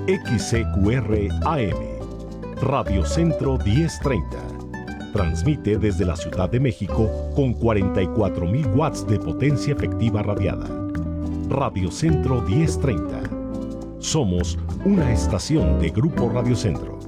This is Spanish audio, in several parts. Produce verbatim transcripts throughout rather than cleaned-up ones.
X C Q R A M, Radio Centro diez treinta. Transmite desde la Ciudad de México con cuarenta y cuatro mil watts de potencia efectiva radiada. Radio Centro diez treinta. Somos una estación de Grupo Radio Centro.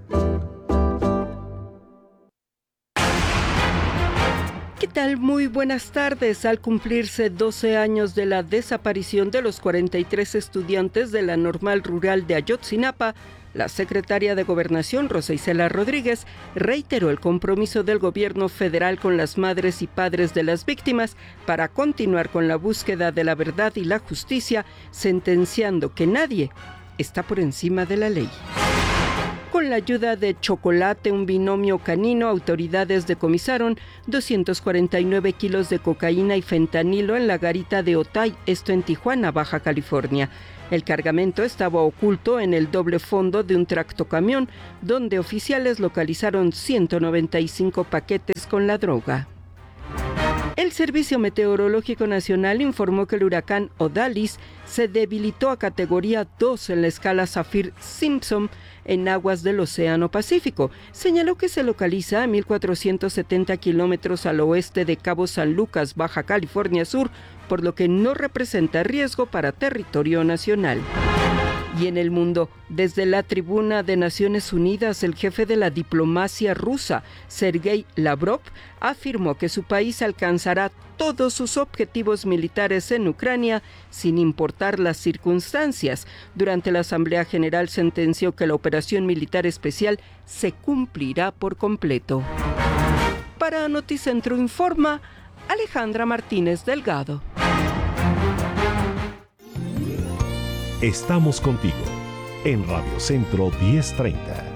¿Qué tal? Muy buenas tardes. Al cumplirse doce años de la desaparición de los cuarenta y tres estudiantes de la Normal Rural de Ayotzinapa, la secretaria de Gobernación, Rosa Isela Rodríguez, reiteró el compromiso del gobierno federal con las madres y padres de las víctimas para continuar con la búsqueda de la verdad y la justicia, sentenciando que nadie está por encima de la ley. Con la ayuda de Chocolate, un binomio canino, autoridades decomisaron doscientos cuarenta y nueve kilos de cocaína y fentanilo en la garita de Otay, esto en Tijuana, Baja California. El cargamento estaba oculto en el doble fondo de un tractocamión, donde oficiales localizaron ciento noventa y cinco paquetes con la droga. El Servicio Meteorológico Nacional informó que el huracán Odalis se debilitó a categoría dos en la escala Saffir-Simpson en aguas del Océano Pacífico. Señaló que se localiza a mil cuatrocientos setenta kilómetros al oeste de Cabo San Lucas, Baja California Sur, por lo que no representa riesgo para territorio nacional. Y en el mundo, desde la tribuna de Naciones Unidas, el jefe de la diplomacia rusa, Sergei Lavrov, afirmó que su país alcanzará todos sus objetivos militares en Ucrania sin importar las circunstancias. Durante la Asamblea General sentenció que la operación militar especial se cumplirá por completo. Para Noticentro Informa, Alejandra Martínez Delgado. Estamos contigo en Radio Centro diez treinta.